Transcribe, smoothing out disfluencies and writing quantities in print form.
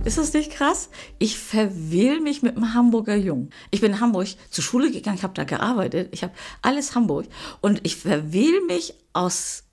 Ist das nicht krass? Ich verwähl mich mit einem Hamburger Jungen. Ich bin in Hamburg zur Schule gegangen, ich habe da gearbeitet, ich habe alles Hamburg. Und ich verwähl mich aus